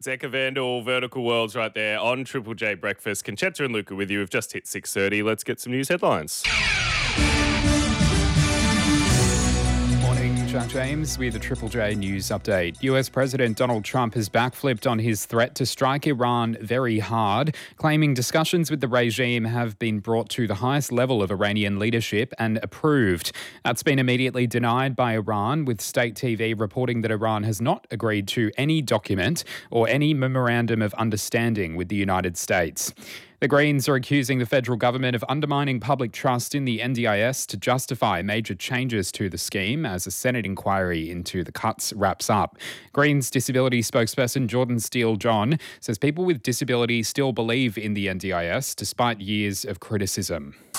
Zeka Vandal, Vertical Worlds right there on Triple J Breakfast. Conchetta and Luca with you. We've just hit 6:30. Let's get some news headlines. Morning, Jack James with a Triple J news update. US President Donald Trump has backflipped on his threat to strike Iran very hard, claiming discussions with the regime have been brought to the highest level of Iranian leadership and approved. That's been immediately denied by Iran, with state TV reporting that Iran has not agreed to any document or any memorandum of understanding with the United States. The Greens are accusing the federal government of undermining public trust in the NDIS to justify major changes to the scheme as a Senate inquiry into the cuts wraps up. Greens disability spokesperson Jordan Steele-John says people with disability still believe in the NDIS despite years of criticism.